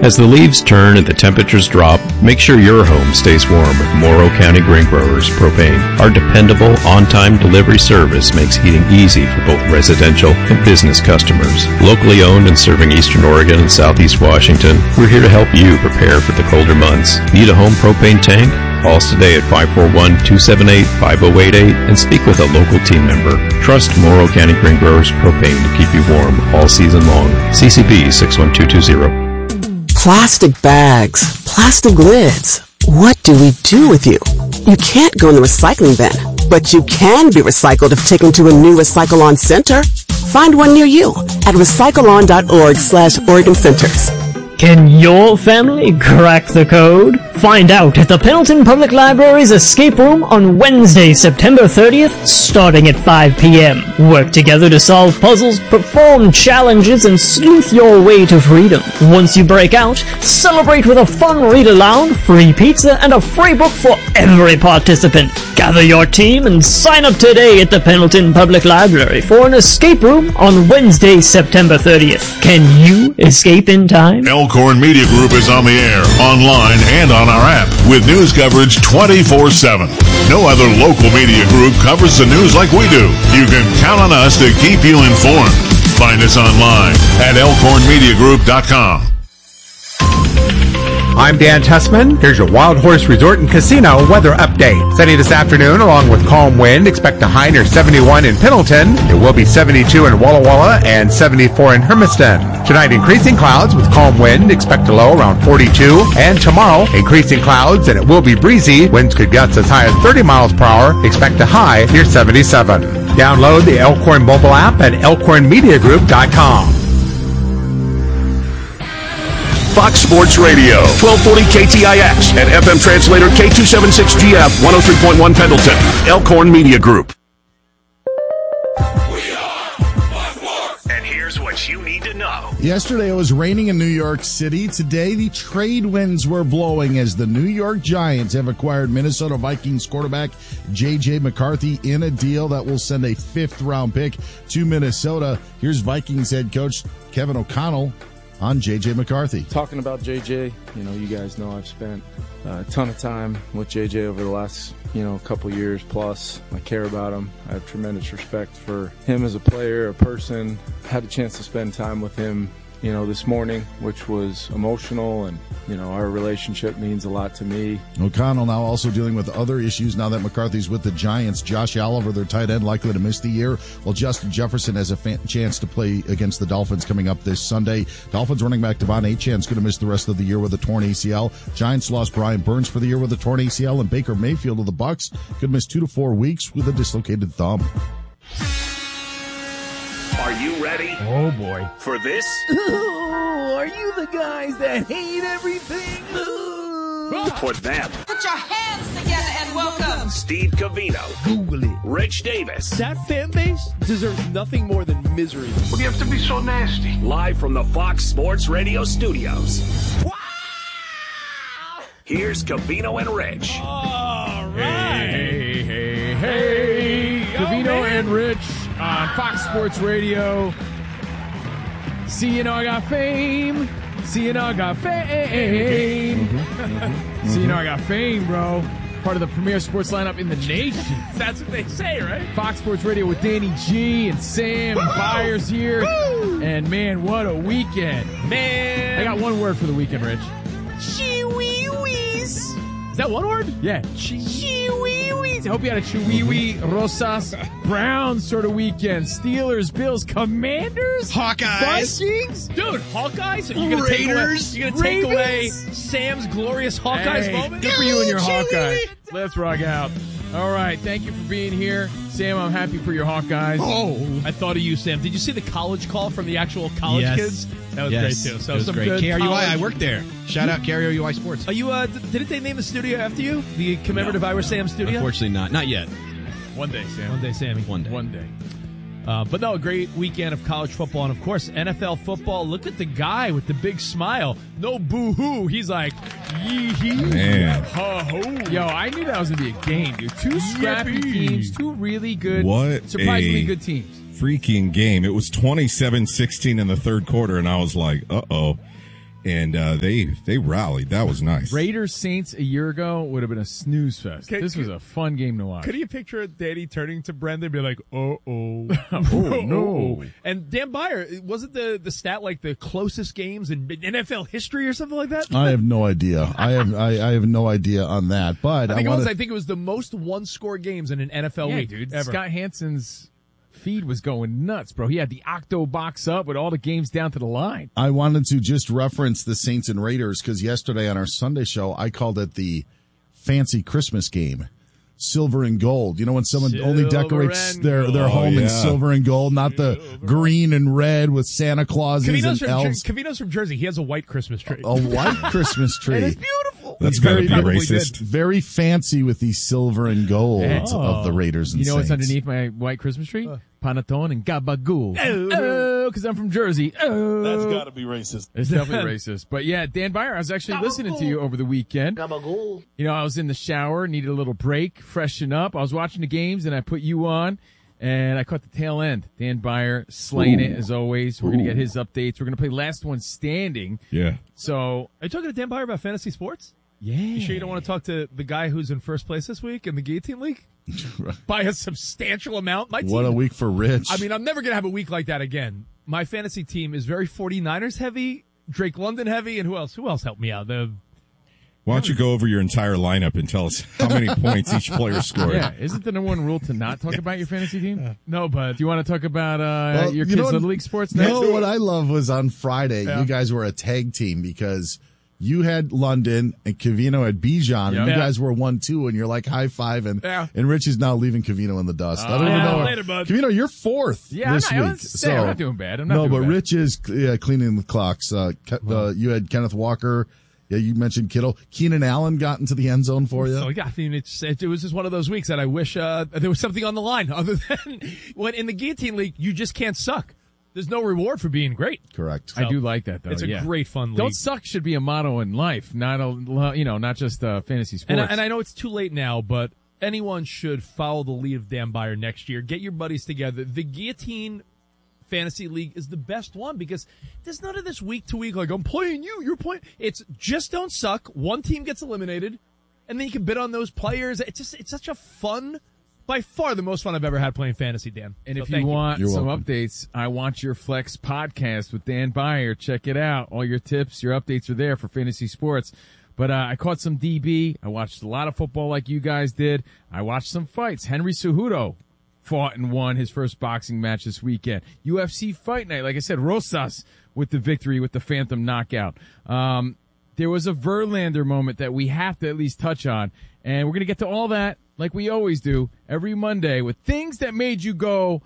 As the leaves turn and the temperatures drop, make sure your home stays warm with Morrow County Grain Growers Propane. Our dependable, on-time delivery service makes heating easy for both residential and business customers. Locally owned and serving Eastern Oregon and Southeast Washington, we're here to help you prepare for the colder months. Need a home propane tank? Call us today at 541-278-5088 and speak with a local team member. Trust Morrow County Grain Growers Propane to keep you warm all season long. CCB 61220. Plastic bags, plastic lids. What do we do with you? You can't go in the recycling bin, but you can be recycled if taken to a new Recycle-On Center. Find one near you at recycleon.org/Oregon Centers. Can your family crack the code? Find out at the Pendleton Public Library's Escape Room on Wednesday, September 30th, starting at 5 p.m. Work together to solve puzzles, perform challenges, and sleuth your way to freedom. Once you break out, celebrate with a fun read-aloud, free pizza, and a free book for every participant. Gather your team and sign up today at the Pendleton Public Library for an escape room on Wednesday, September 30th. Can you escape in time? Elkhorn Media Group is on the air, online, and on our app with news coverage 24/7. No other local media group covers the news like we do. You can count on us to keep you informed. Find us online at elkhornmediagroup.com. I'm Dan Tessman. Here's your Wild Horse Resort and Casino weather update. Sunny this afternoon along with calm wind. Expect a high near 71 in Pendleton. It will be 72 in Walla Walla and 74 in Hermiston. Tonight, increasing clouds with calm wind. Expect a low around 42. And tomorrow, increasing clouds and it will be breezy. Winds could gust as high as 30 miles per hour. Expect a high near 77. Download the Elkhorn mobile app at elkhornmediagroup.com. Fox Sports Radio, 1240 KTIX, and FM translator K276GF, 103.1 Pendleton, Elkhorn Media Group. And here's what you need to know. Yesterday it was raining in New York City. Today the trade winds were blowing as the New York Giants have acquired Minnesota Vikings quarterback J.J. McCarthy in a deal that will send a 5th-round pick to Minnesota. Here's Vikings head coach Kevin O'Connell on J.J. McCarthy. Talking about J.J., you guys know I've spent a ton of time with J.J. over the last, couple years plus. I care about him. I have tremendous respect for him as a player, a person. Had a chance to spend time with him, this morning, which was emotional, and, our relationship means a lot to me. O'Connell now also dealing with other issues now that McCarthy's with the Giants. Josh Oliver, their tight end, likely to miss the year, while Justin Jefferson has a chance to play against the Dolphins coming up this Sunday. Dolphins running back Devon Achane's going to miss the rest of the year with a torn ACL. Giants lost Brian Burns for the year with a torn ACL, and Baker Mayfield of the Bucs could miss 2 to 4 weeks with a dislocated thumb. Are you ready? Oh, boy. For this? Are you the guys that hate everything? For them. Put your hands together and welcome Steve Covino. Google it. Rich Davis. That fan base deserves nothing more than misery. What do you have to be so nasty? Live from the Fox Sports Radio studios. Wow! Here's Covino and Rich. All right. Hey. Covino and Rich on Fox Sports Radio. See, I got fame. See, I got fame. See, I got fame, bro. Part of the premier sports lineup in the nation. That's what they say, right? Fox Sports Radio with Danny G and Sam and Byers here. Woo! And, man, what a weekend. Man. I got one word for the weekend, Rich. Chee-wee-wees. Is that one word? Yeah. Chee-wee-wees. I hope you had a Chihuahua, Rosas, Browns sort of weekend. Steelers, Bills, Commanders, Hawkeyes. Vikings. Dude, Hawkeyes? Are you gonna Raiders. take away Sam's glorious Hawkeyes moment? Good for you and your Hawkeyes. Let's rock out. All right, thank you for being here. Sam, I'm happy for your Hawkeyes. Oh, I thought of you, Sam. Did you see the college call from the actual college kids? That was great, too. So it was some great. good KRUI, college. I worked there. Shout out KRUI Sports. Are you, didn't they name the studio after you? The commemorative Ira Sam studio? Unfortunately not. Not yet. One day, Sam. One day, Sammy. One day. One day. But no, a great weekend of college football. And, of course, NFL football. Look at the guy with the big smile. No boo-hoo. He's like, yee-hee. Man. Ha-ho. Yo, I knew that was going to be a game, dude. Two scrappy teams, two really good, surprisingly good teams. Freaking game. It was 27-16 in the third quarter, and I was like, uh-oh. and they rallied. That was nice. Raiders Saints a year ago would have been a snooze fest. This was a fun game to watch. Could you picture Danny turning to Brendan and be like, oh, no. And Dan Beyer, wasn't the stat like the closest games in NFL history or something like that? I have no idea. I have no idea on that. But I think it was the most one-score games in an NFL week, dude. ever. Scott Hansen's feed was going nuts, bro. He had the Octo box up with all the games down to the line. I wanted to just reference the Saints and Raiders because yesterday on our Sunday show, I called it the fancy Christmas game. Silver and gold. You know, when someone only decorates their home in silver and gold, not the green and red with Santa Clauses and elves. Cavino's from Jersey. He has a white Christmas tree. A white Christmas tree. It is beautiful. That's very racist. Very fancy with the silver and gold of the Raiders and You know Saints. what's underneath my white Christmas tree? Panettone and gabagool. Oh, because I'm from Jersey. Oh. That's got to be racist. It's definitely racist. But yeah, Dan Beyer, I was actually listening to you over the weekend. Gabagool. You know, I was in the shower, needed a little break, freshen up. I was watching the games, and I put you on, and I caught the tail end. Dan Beyer slaying it, as always. We're going to get his updates. We're going to play Last One Standing. Yeah. So, are you talking to Dan Beyer about fantasy sports? Yeah. You sure you don't want to talk to the guy who's in first place this week in the Guillotine League? By a substantial amount. What a week for Rich. I mean, I'm never going to have a week like that again. My fantasy team is very 49ers heavy, Drake London heavy, and who else? Who else helped me out? Why don't you go over your entire lineup and tell us how many points each player scored? Yeah, isn't the number one rule to not talk about your fantasy team? No, but do you want to talk about your kids' Little League sports next? You know what I love was on Friday, you guys were a tag team because you had London and Cavino had Bijan, and you guys were 1-2, and you're like high five, and Rich is now leaving Cavino in the dust. I don't even know. Later, bud. Cavino, you're fourth this week. I'm not doing bad. I'm not doing but bad. Rich is cleaning the clocks. You had Kenneth Walker. Yeah, you mentioned Kittle. Keenan Allen got into the end zone for you. So, I mean, it was just one of those weeks that I wish there was something on the line other than when in the Guillotine League, you just can't suck. There's no reward for being great. Correct. I do like that, though. It's a great fun league. Don't suck should be a motto in life, not just fantasy sports. And I know it's too late now, but anyone should follow the lead of Dan Beyer next year. Get your buddies together. The Guillotine Fantasy League is the best one because there's none of this week to week like I'm playing you, you're playing. It's just don't suck. One team gets eliminated, and then you can bid on those players. It's such a fun. By far the most fun I've ever had playing fantasy, Dan. And if you want some updates, I Want Your Flex podcast with Dan Beyer. Check it out. All your tips, your updates are there for fantasy sports. But I caught some DB. I watched a lot of football like you guys did. I watched some fights. Henry Cejudo fought and won his first boxing match this weekend. UFC Fight Night. Like I said, Rosas with the victory with the Phantom knockout. There was a Verlander moment that we have to at least touch on. And we're going to get to all that like we always do every Monday with things that made you go,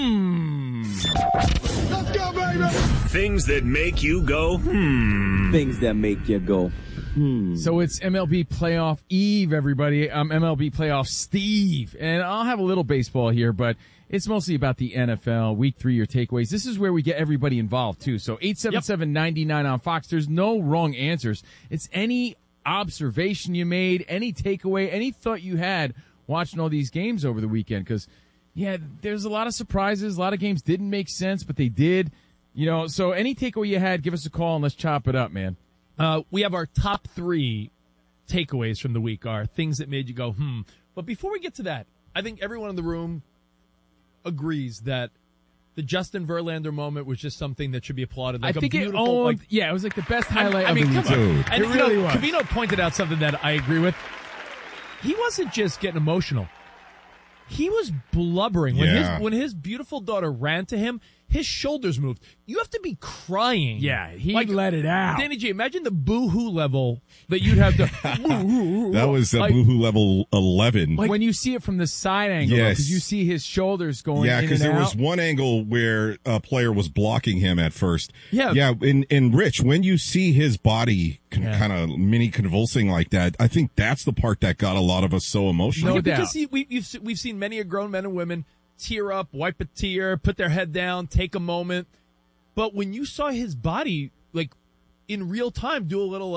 Let's go, baby! Things that make you go, Things that make you go, So it's MLB Playoff Eve, everybody. I'm MLB Playoff Steve. And I'll have a little baseball here, but it's mostly about the NFL. Week 3, your takeaways. This is where we get everybody involved, too. So 877-99 on Fox. There's no wrong answers. It's any observation you made, any takeaway, any thought you had watching all these games over the weekend. Because, there's a lot of surprises. A lot of games didn't make sense, but they did. So any takeaway you had, give us a call and let's chop it up, man. We have our top 3 takeaways from the week are things that made you go, But before we get to that, I think everyone in the room agrees that the Justin Verlander moment was just something that should be applauded. Like I think it was like the best highlight of the week. And it really was. Cavino pointed out something that I agree with. He wasn't just getting emotional. He was blubbering. When his beautiful daughter ran to him, his shoulders moved. You have to be crying. Yeah, he let it out. Danny G, imagine the boo-hoo level that you'd have to... That was boo-hoo level 11. Like when you see it from the side angle, because you see his shoulders going in and out. Yeah, because there was one angle where a player was blocking him at first. Yeah. Yeah, and Rich, when you see his body kind of mini convulsing like that, I think that's the part that got a lot of us so emotional. No doubt. Because we've seen many a grown men and women tear up, wipe a tear, put their head down, take a moment. But when you saw his body, like, in real time, do a little, like,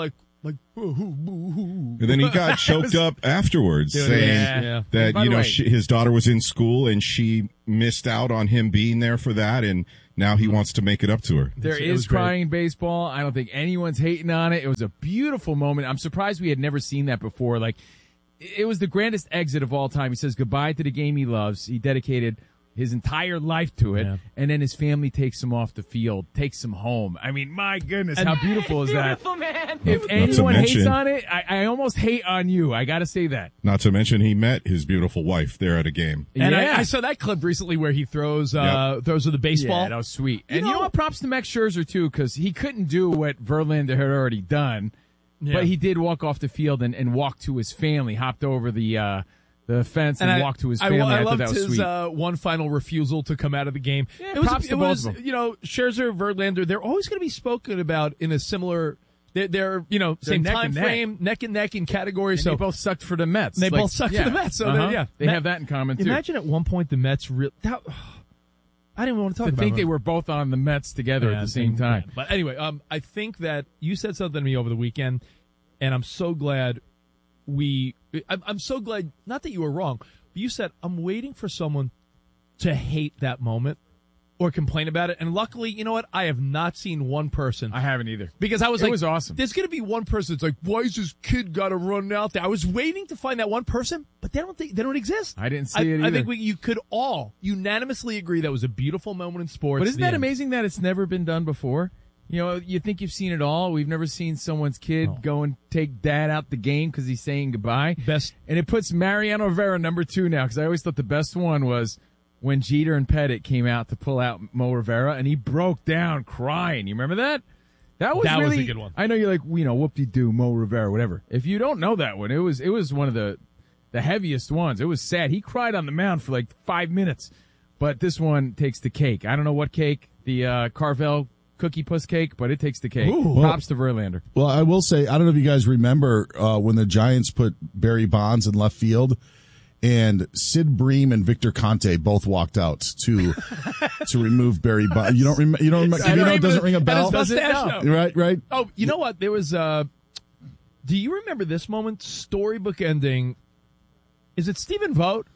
like, And then he got choked up afterwards, Dude, saying that, By the way- his daughter was in school and she missed out on him being there for that, and now he wants to make it up to her. There It was is great. crying in baseball. I don't think anyone's hating on it. It was a beautiful moment. I'm surprised we had never seen that before. Like, it was the grandest exit of all time. He says goodbye to the game he loves. He dedicated his entire life to it, Yeah. and then his family takes him off the field, takes him home. I mean, my goodness, how beautiful is that? man. If Not to anyone hates mention- on it, I almost hate on you. I got to say that. Not to mention he met his beautiful wife there at a game. And Yeah. I saw that clip recently where he throws with the baseball. Yeah, that was sweet. You And you know know- what? Props to Max Scherzer, too, because he couldn't do what Verlander had already done. Yeah. But he did walk off the field and walk to his family, hopped over the fence and walked to his family. I thought loved that was his sweet. one final refusal to come out of the game. Yeah, props to both of them. Scherzer, Verlander, they're always going to be spoken about in a similar. They're same neck time and neck. frame, neck and neck in category. And so they both sucked for the Mets. They both sucked for the Mets. So they have that in common, too. Imagine at one point the Mets. I didn't even want to talk To about think it. they were both on the Mets together at the same time. Yeah. But anyway, I think that you said something to me over the weekend, and I'm so glad I'm so glad, not that you were wrong, but you said, I'm waiting for someone to hate that moment or complain about it. And luckily, you know what? I have not seen one person. I haven't either. Because I was It was awesome. There's going to be one person that's like, why is this kid got to run out there? I was waiting to find that one person, but they don't exist. I didn't see it I either. think you could all unanimously agree that was a beautiful moment in sports. But isn't The that end. amazing that it's never been done before? You know, you think you've seen it all. We've never seen someone's kid go and take dad out the game because he's saying goodbye. And it puts Mariano Rivera number 2 now, because I always thought the best one was when Jeter and Pettit came out to pull out Mo Rivera, and he broke down crying. You remember that? That was a good one. I know you're like, whoop-de-doo, Mo Rivera, whatever. If you don't know that one, it was one of the heaviest ones. It was sad. He cried on the mound for like 5 minutes. But this one takes the cake. I don't know what cake, the Carvel Cookie Puss cake, but it takes the cake. Ooh. Props to Verlander. Well, I will say, I don't know if you guys remember when the Giants put Barry Bonds in left field, and Sid Bream and Victor Conte both walked out to remove Barry Bonds. You don't remember? You don't remember? It doesn't ring a bell. Right. Oh, you know what? There was. Do you remember this moment? Storybook ending. Is it Stephen Vogt?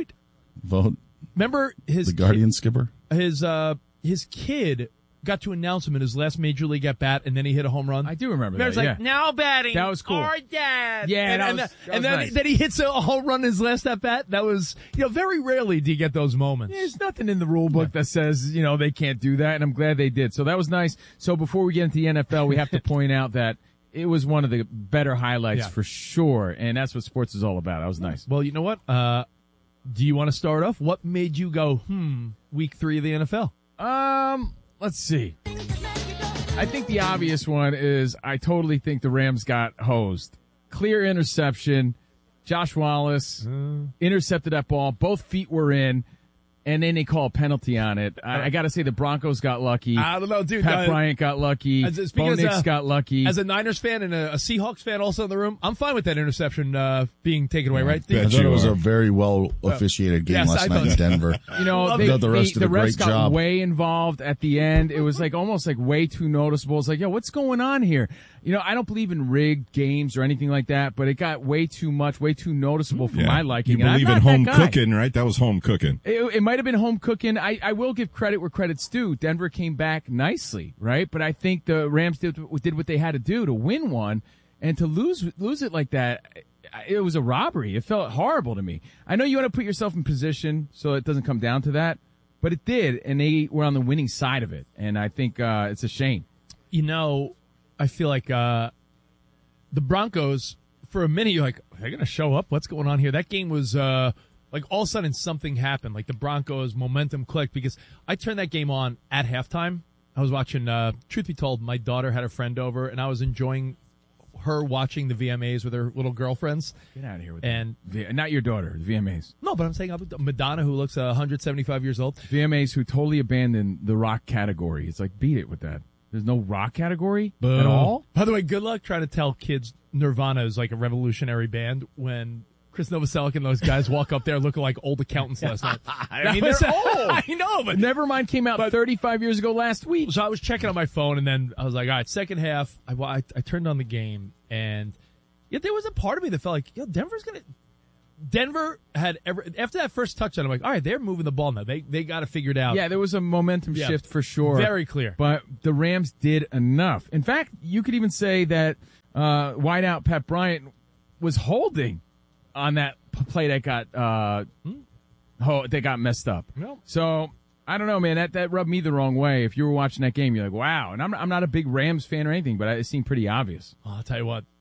Remember the Guardian skipper? His kid got to announce him in his last major league at bat, and then he hit a home run. I do remember that. It's like, now batting. That was cool. Our dad. Yeah, and that was then nice. then he hits a home run in his last at bat. That was, very rarely do you get those moments. There's nothing in the rule book that says, they can't do that, and I'm glad they did. So that was nice. So before we get into the NFL, we have to point out that it was one of the better highlights for sure, and that's what sports is all about. That was nice. Well, you know what? Do you want to start off? What made you go, week 3 of the NFL? Let's see. I think the obvious one is I totally think the Rams got hosed. Clear interception. Josh Wallace intercepted that ball. Both feet were in. And then they call a penalty on it. I got to say the Broncos got lucky. I don't know, dude. Pat Bryant got lucky. Bo Nix got lucky. As a Niners fan and a Seahawks fan also in the room, I'm fine with that interception being taken away, right? I thought it was a very well officiated game last night in Denver. You know, the refs did a great refs got job. way involved at the end. It was like almost like way too noticeable. It's like, yo, what's going on here? I don't believe in rigged games or anything like that, but it got way too much, way too noticeable for my liking. You believe in home cooking, right? That was home cooking. It might have been home cooking. I will give credit where credit's due. Denver came back nicely, right? But I think the Rams did what they had to do to win one, and to lose it like that, it was a robbery. It felt horrible to me. I know you want to put yourself in position so it doesn't come down to that, but it did, and they were on the winning side of it, and I think it's a shame. I feel like the Broncos, for a minute, you're like, are they going to show up? What's going on here? That game was like all of a sudden something happened. Like the Broncos momentum clicked because I turned that game on at halftime. I was watching, truth be told, my daughter had a friend over, and I was enjoying her watching the VMAs with her little girlfriends. Get out of here with and that. Not your daughter, the VMAs. No, but I'm saying Madonna, who looks 175 years old. VMAs who totally abandoned the rock category. It's like, beat it with that. There's no rock category at all? By the way, good luck trying to tell kids Nirvana is like a revolutionary band when Chris Novoselic and those guys walk up there looking like old accountants last night. I mean, they're old. I know, but Nevermind came out 35 years ago last week. So I was checking on my phone, and then I was like, all right, second half, I turned on the game, and yet there was a part of me that felt like, Denver had after that first touchdown, I'm like, all right, they're moving the ball now. They got to figure it out. Yeah, there was a momentum shift for sure. Very clear. But the Rams did enough. In fact, you could even say that wideout Pat Bryant was holding on that play that got messed up. No. So I don't know, man. That rubbed me the wrong way. If you were watching that game, you're like, wow. And I'm not a big Rams fan or anything, but it seemed pretty obvious. Oh, I'll tell you what,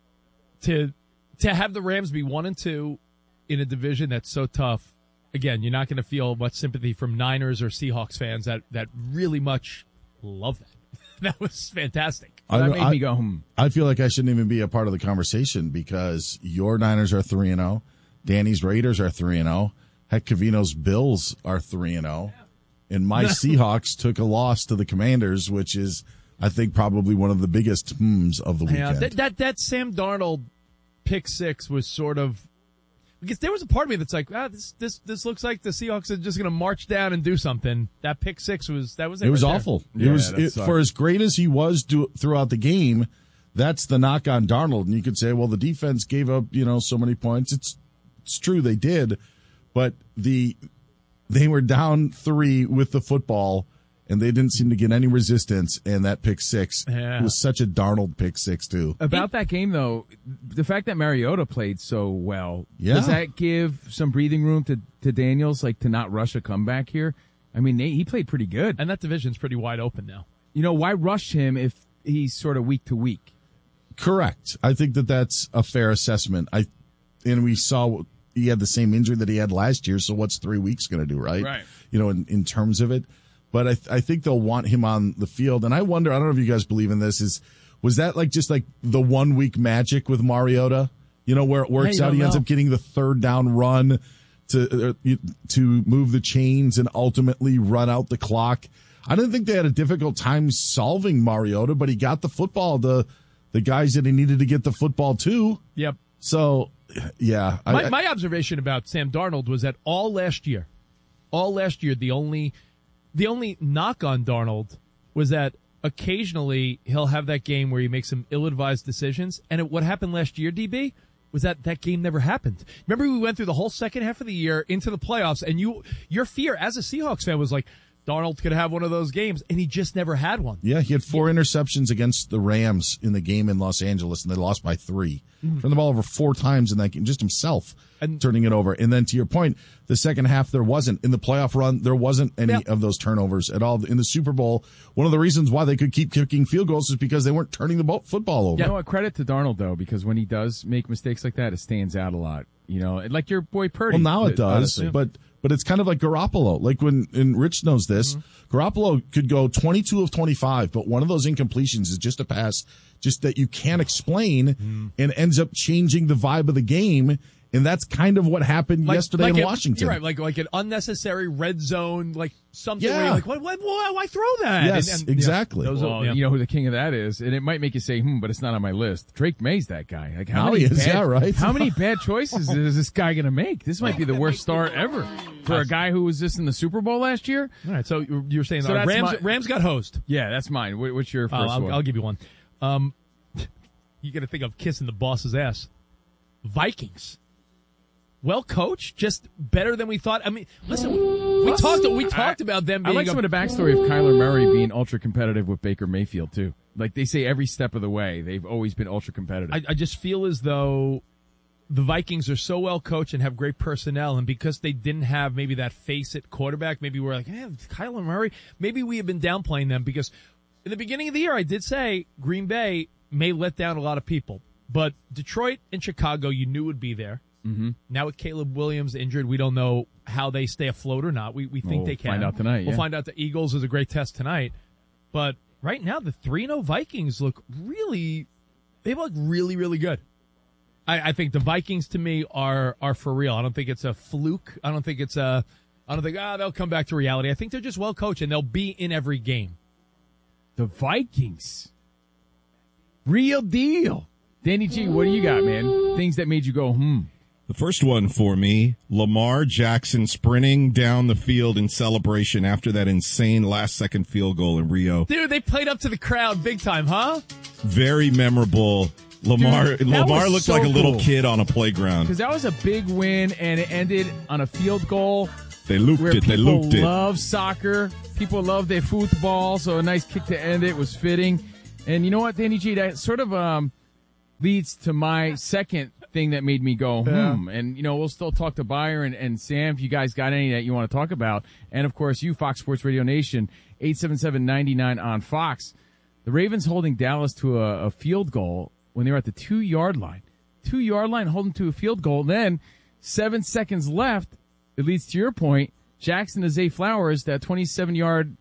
to have the Rams be 1-2 in a division that's so tough. Again, you're not going to feel much sympathy from Niners or Seahawks fans that really much love that. That was fantastic. That made me go, I feel like I shouldn't even be a part of the conversation because your Niners are 3-0. Danny's Raiders are 3-0. Heck, Cavino's Bills are 3-0. And my Seahawks took a loss to the Commanders, which is, I think, probably one of the biggest of the weekend. That Sam Darnold pick six was sort of, because there was a part of me that's like, this looks like the Seahawks are just going to march down and do something. That pick six it was awful. For as great as he was throughout the game, that's the knock on Darnold. And you could say, well, the defense gave up, so many points. It's true they did, but they were down 3 with the football, and they didn't seem to get any resistance, and that pick six was such a Darnold pick six, too. About that game, though, the fact that Mariota played so well, does that give some breathing room to Daniels, like to not rush a comeback here? I mean, he played pretty good. And that division's pretty wide open now. Why rush him if he's sort of week to week? Correct. I think that's a fair assessment. And we saw he had the same injury that he had last year, so what's 3 weeks going to do, right? Right. In terms of it. But I think they'll want him on the field. And I wonder, I don't know if you guys believe in this, was that just the 1 week magic with Mariota? Where it works out, he ends up getting the third down run to move the chains and ultimately run out the clock. I didn't think they had a difficult time solving Mariota, but he got the football, the guys that he needed to get the football to. Yep. So, yeah. My observation about Sam Darnold was that all last year, the only knock on Darnold was that occasionally he'll have that game where he makes some ill-advised decisions. And what happened last year, DB, was that game never happened. Remember, we went through the whole second half of the year into the playoffs, and your fear as a Seahawks fan was like, Darnold could have one of those games, and he just never had one. Yeah, he had 4 interceptions against the Rams in the game in Los Angeles, and they lost by 3. Turned the ball over 4 times in that game, just himself turning it over. And then to your point, the second half, there wasn't. In the playoff run, there wasn't any of those turnovers at all. In the Super Bowl, one of the reasons why they could keep kicking field goals is because they weren't turning the football over. Yeah, credit to Darnold, though, because when he does make mistakes like that, it stands out a lot. Like your boy Purdy. Well, now it does, but it's kind of like Garoppolo. Like and Rich knows this, Garoppolo could go 22 of 25, but one of those incompletions is just a pass, just that you can't explain, and ends up changing the vibe of the game. And that's kind of what happened yesterday in Washington. You're right, like an unnecessary red zone, like something where you're like, why throw that? Yes, exactly. You know who the king of that is, and it might make you say, but it's not on my list. Drake May's that guy. Like how many right? How many bad choices is this guy going to make? This might be the worst start ever for a guy who was just in the Super Bowl last year. All right, so you're saying Rams got host. Yeah, that's mine. What's your first one? I'll give you one. You got to think of kissing the boss's ass. Vikings. Well coached, just better than we thought. I mean, listen, we talked about them being. I like some of the backstory of Kyler Murray being ultra competitive with Baker Mayfield too. Like they say, every step of the way, they've always been ultra competitive. I just feel as though the Vikings are so well coached and have great personnel, and because they didn't have maybe that face it quarterback, maybe we're like, Kyler Murray. Maybe we have been downplaying them because in the beginning of the year, I did say Green Bay may let down a lot of people, but Detroit and Chicago, you knew would be there. Mm-hmm. Now with Caleb Williams injured, we don't know how they stay afloat or not. We think they can. Find out tonight. We'll find out. The Eagles is a great test tonight, but right now the 3-0 Vikings look really really good. I think the Vikings to me are for real. I don't think it's a fluke. I don't think they'll come back to reality. I think they're just well coached and they'll be in every game. The Vikings, real deal. Danny G, what do you got, man? Things that made you go, The first one for me, Lamar Jackson sprinting down the field in celebration after that insane last-second field goal in Rio. Dude, they played up to the crowd big time, huh? Very memorable. Lamar looked so like a little cool. kid on a playground. Because that was a big win, and it ended on a field goal. They looped where it. They looped it. People love soccer. People love their football, so a nice kick to end it was fitting. And you know what, Danny G, that sort of leads to my second thing that made me go, And, we'll still talk to Bayer and Sam if you guys got any that you want to talk about. And, of course, you, Fox Sports Radio Nation, 877-99 on Fox. The Ravens holding Dallas to a field goal when they were at the 2-yard line. 2-yard line holding to a field goal. Then 7 seconds left. It leads to your point. Jackson to Zay Flowers, that 27-yard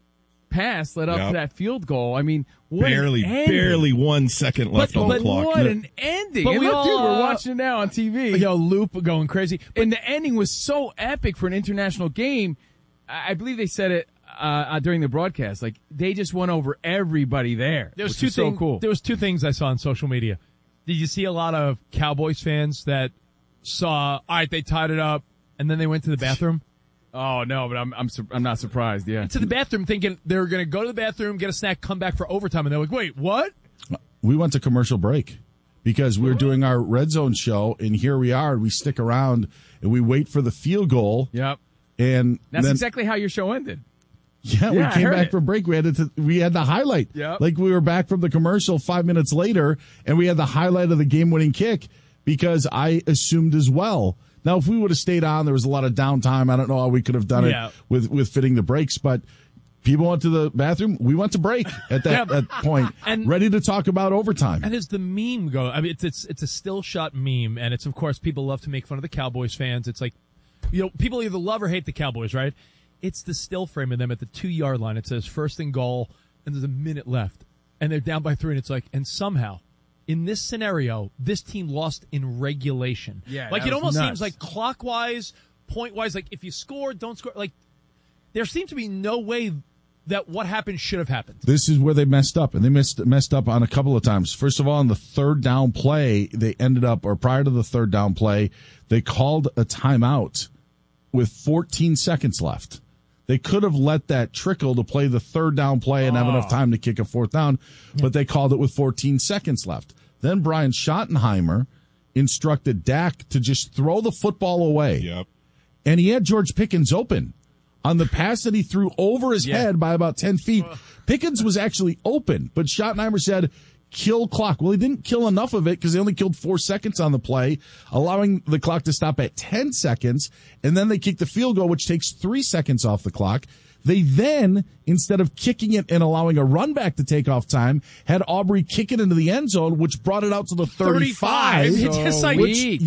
pass led up to that field goal. I mean, what barely 1 second left on the clock. What an ending. But And we look, all, dude, we're watching it now on TV. Loop going crazy. And the ending was so epic for an international game. I believe they said it during the broadcast. Like, they just went over everybody there. There was which was so cool. There was two things I saw on social media. Did you see a lot of Cowboys fans that saw, all right, they tied it up, and then they went to the bathroom? Oh, no, but I'm not surprised, yeah. To the bathroom thinking they were going to go to the bathroom, get a snack, come back for overtime, and they're like, wait, what? We went to commercial break because we were doing our Red Zone show, and here we are. We stick around, and we wait for the field goal. Yep. And that's exactly how your show ended. Yeah, we came back from break. We had the highlight. Yep. Like we were back from the commercial 5 minutes later, and we had the highlight of the game-winning kick because I assumed as well. Now, if we would have stayed on, there was a lot of downtime. I don't know how we could have done it with fitting the brakes, but people went to the bathroom. We went to break at that point, and ready to talk about overtime. And as the meme goes, I mean, it's a still shot meme, and it's, of course, people love to make fun of the Cowboys fans. It's like, people either love or hate the Cowboys, right? It's the still frame of them at the 2-yard line. It says 1st and goal, and there's a minute left, and they're down by 3, and it's like, and somehow, in this scenario, this team lost in regulation. Yeah, like that it was almost nuts. seems like clockwise, point-wise, like if you score, don't score. Like there seems to be no way that what happened should have happened. This is where they messed up, and they messed up on a couple of times. First of all, on the third down play, they ended up, or prior to the third down play, they called a timeout with 14 seconds left. They could have let that trickle to play the third down play and have enough time to kick a fourth down, but they called it with 14 seconds left. Then Brian Schottenheimer instructed Dak to just throw the football away. Yep. And he had George Pickens open on the pass that he threw over his head by about 10 feet. Pickens was actually open, but Schottenheimer said, kill clock. Well, he didn't kill enough of it because they only killed 4 seconds on the play, allowing the clock to stop at 10 seconds. And then they kicked the field goal, which takes 3 seconds off the clock. They then, instead of kicking it and allowing a run back to take off time, had Aubrey kick it into the end zone, which brought it out to the 35. It's just like,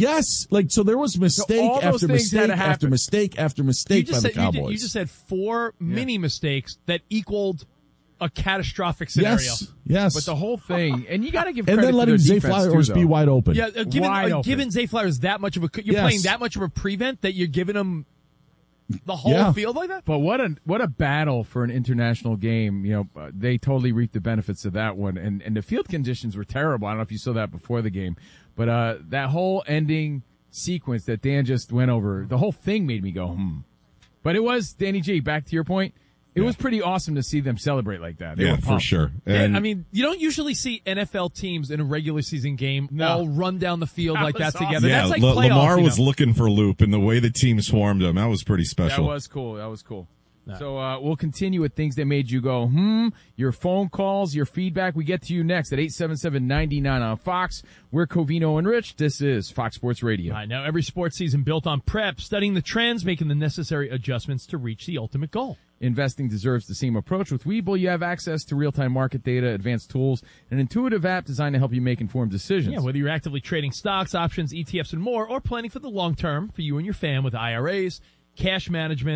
so there was mistake after mistake after mistake after mistake by the Cowboys. You just said 4 mini mistakes that equaled a catastrophic scenario. Yes. But the whole thing, and you got to give and credit then letting to Zay their defense Flowers too, be wide open. Yeah, given Zay Flowers that much of you're playing that much of a prevent that you're giving him the whole field like that. But what a battle for an international game. They totally reaped the benefits of that one, and the field conditions were terrible. I don't know if you saw that before the game, but that whole ending sequence that Dan just went over, the whole thing made me go, But it was, Danny G, back to your point, it was pretty awesome to see them celebrate like that. They were for pumped. sure. I mean, you don't usually see NFL teams in a regular season game all run down the field like that awesome. together. Yeah, That's like playoffs, Lamar was looking for Loop, and the way the team swarmed him, that was pretty special. That was cool. So we'll continue with things that made you go, your phone calls, your feedback. We get to you next at 877-99 on Fox. We're Covino and Rich. This is Fox Sports Radio. I know every sports season built on prep, studying the trends, making the necessary adjustments to reach the ultimate goal. Investing deserves the same approach. With Webull, you have access to real-time market data, advanced tools, and an intuitive app designed to help you make informed decisions. Yeah, whether you're actively trading stocks, options, ETFs, and more, or planning for the long term for you and your fam with IRAs, cash management,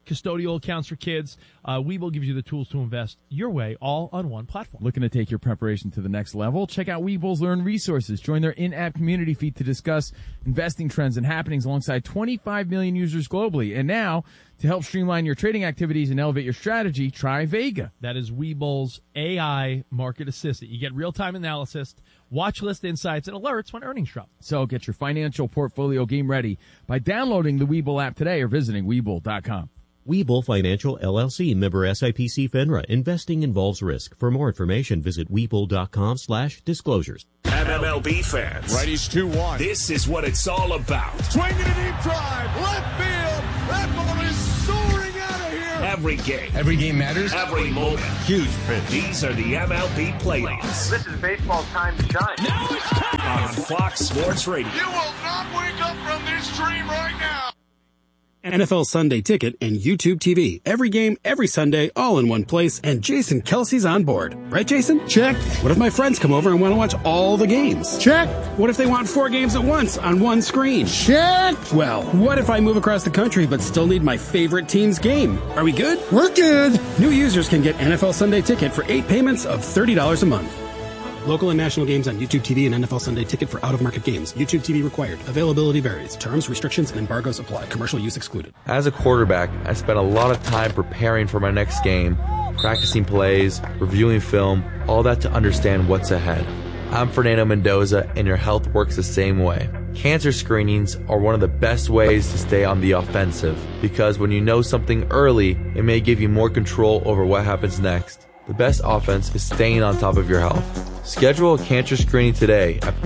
custodial accounts for kids. Webull gives you the tools to invest your way, all on one platform. Looking to take your preparation to the next level? Check out Webull's Learn Resources. Join their in-app community feed to discuss investing trends and happenings alongside 25 million users globally. And now, to help streamline your trading activities and elevate your strategy, try Vega. That is Webull's AI market assistant. You get real-time analysis, watch list insights, and alerts when earnings drop. So get your financial portfolio game ready by downloading the Webull app today or visiting Webull.com. Webull Financial, LLC, member SIPC FINRA. Investing involves risk. For more information, visit Webull.com/disclosures. MLB fans. Righties 2-1. This is what it's all about. Swinging a deep drive. Left field. That ball is soaring out of here. Every game. Every game matters. Every moment. Huge pitch. These are the MLB playoffs. This is baseball's time to shine. Now it's time. On Fox Sports Radio. You will not wake up from this dream right now. NFL Sunday Ticket and YouTube TV. Every game, every Sunday, all in one place, and Jason Kelsey's on board. Right, Jason? Check. What if my friends come over and want to watch all the games? Check. What if they want 4 games at once on one screen? Check. Well, what if I move across the country but still need my favorite team's game? Are we good? We're good. New users can get NFL Sunday Ticket for 8 payments of $30 a month. Local and national games on YouTube TV and NFL Sunday Ticket for out-of-market games. YouTube TV required. Availability varies. Terms, restrictions, and embargoes apply. Commercial use excluded. As a quarterback, I spent a lot of time preparing for my next game, practicing plays, reviewing film, all that to understand what's ahead. I'm Fernando Mendoza, and your health works the same way. Cancer screenings are one of the best ways to stay on the offensive, because when you know something early, it may give you more control over what happens next. The best offense is staying on top of your health. Schedule a cancer screening today at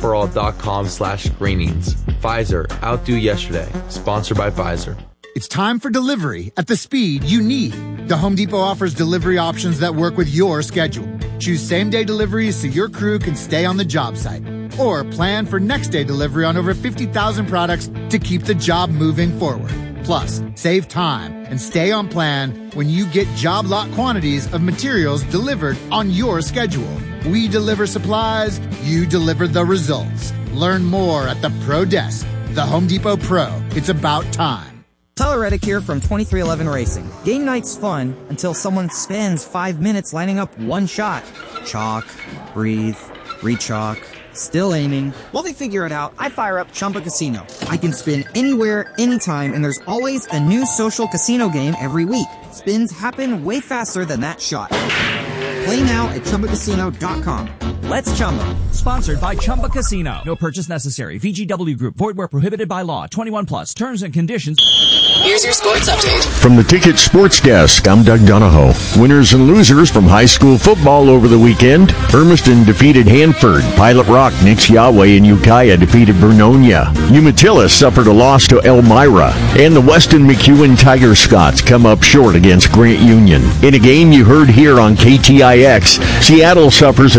Pfizerforall.com/screenings. Pfizer, outdo yesterday. Sponsored by Pfizer. It's time for delivery at the speed you need. The Home Depot offers delivery options that work with your schedule. Choose same-day deliveries so your crew can stay on the job site. Or plan for next-day delivery on over 50,000 products to keep the job moving forward. Plus, save time and stay on plan when you get job lot quantities of materials delivered on your schedule. We deliver supplies, you deliver the results. Learn more at the Pro Desk. The Home Depot Pro. It's about time. Tyler Reddick here from 2311 Racing. Game night's fun until someone spends 5 minutes lining up one shot. Chalk, breathe, re-chalk. Still aiming. While they figure it out, I fire up Chumba Casino. I can spin anywhere, anytime, and there's always a new social casino game every week. Spins happen way faster than that shot. Play now at ChumbaCasino.com. Let's Chumba. Sponsored by Chumba Casino. No purchase necessary. VGW Group. Void where prohibited by law. 21 plus. Terms and conditions. Here's your sports update. From the Ticket Sports Desk, I'm Doug Donahoe. Winners and losers from high school football over the weekend. Hermiston defeated Hanford. Pilot Rock, Nix Yahweh, and Ukiah defeated Vernonia. Umatilla suffered a loss to Elmira. And the Weston McEwen Tiger Scots come up short against Grant Union. In a game you heard here on KTIX, Seattle suffers a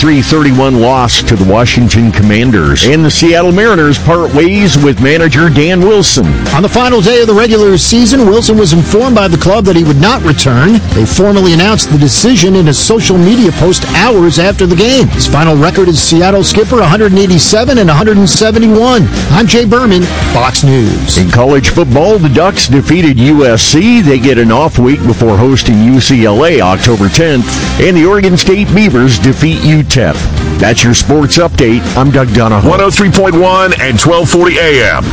33-31 loss to the Washington Commanders. And the Seattle Mariners part ways with manager Dan Wilson. On the final day of the regular season, Wilson was informed by the club that he would not return. They formally announced the decision in a social media post hours after the game. His final record is Seattle skipper 187 and 171. I'm Jay Berman, Fox News. In college football, the Ducks defeated USC. They get an off week before hosting UCLA October 10th. And the Oregon State Beavers defeat UTEP. That's your sports update. I'm Doug Donahoe. 103.1 and 1240 AM.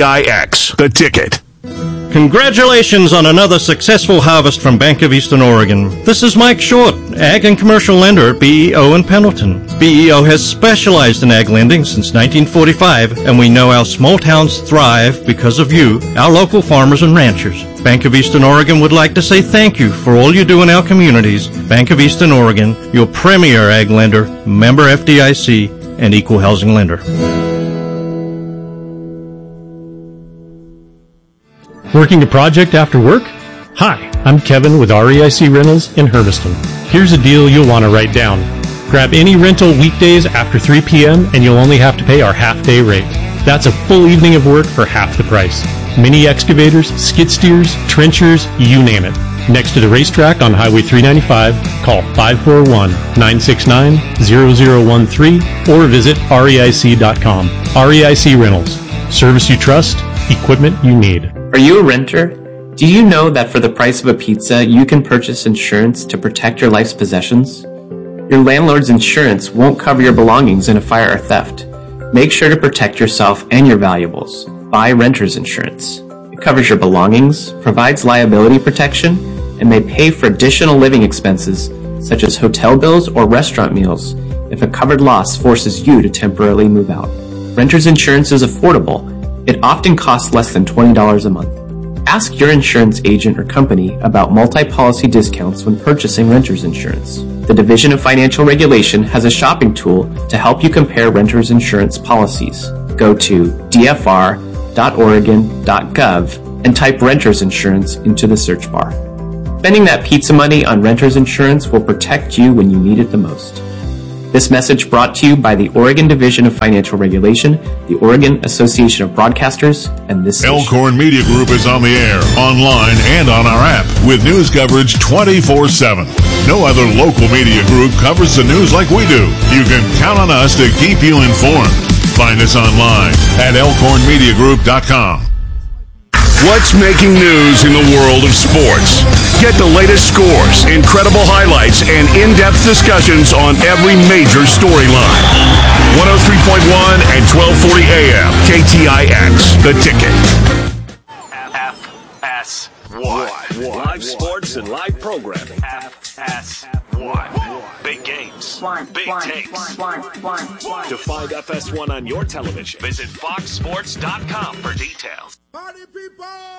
KTIX. The Ticket. Congratulations on another successful harvest from Bank of Eastern Oregon. This is Mike Short, Ag and Commercial Lender at BEO in Pendleton. BEO has specialized in ag lending since 1945, and we know our small towns thrive because of you, our local farmers and ranchers. Bank of Eastern Oregon would like to say thank you for all you do in our communities. Bank of Eastern Oregon, your premier ag lender, member FDIC, and equal housing lender. Working a project after work? Hi, I'm Kevin with REIC Rentals in Hermiston. Here's a deal you'll want to write down. Grab any rental weekdays after 3 p.m. and you'll only have to pay our half-day rate. That's a full evening of work for half the price. Mini excavators, skid steers, trenchers, you name it. Next to the racetrack on Highway 395, call 541-969-0013 or visit REIC.com. REIC Rentals. Service you trust, equipment you need. Are you a renter? Do you know that for the price of a pizza, you can purchase insurance to protect your life's possessions? Your landlord's insurance won't cover your belongings in a fire or theft. Make sure to protect yourself and your valuables. Buy renter's insurance. It covers your belongings, provides liability protection, and may pay for additional living expenses such as hotel bills or restaurant meals if a covered loss forces you to temporarily move out. Renter's insurance is affordable. It often costs less than $20 a month. Ask your insurance agent or company about multi-policy discounts when purchasing renter's insurance. The Division of Financial Regulation has a shopping tool to help you compare renter's insurance policies. Go to dfr.oregon.gov and type renter's insurance into the search bar. Spending that pizza money on renter's insurance will protect you when you need it the most. This message brought to you by the Oregon Division of Financial Regulation, the Oregon Association of Broadcasters, and this station. Elkhorn Media Group is on the air, online, and on our app with news coverage 24/7. No other local media group covers the news like we do. You can count on us to keep you informed. Find us online at elkhornmediagroup.com. What's making news in the world of sports? Get the latest scores, incredible highlights, and in-depth discussions on every major storyline. 103.1 and 1240 AM, KTIX, The Ticket. FS1. Live sports and live programming. FS1. Big games. Big takes. To find FS1 on your television, visit foxsports.com for details. Party people!